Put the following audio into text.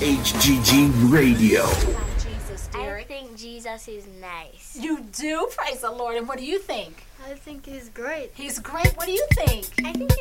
HGG Radio. Jesus, I Derek. think Jesus is nice. You do? Praise the Lord. And what do you think? I think he's great. He's great. What do you think? I think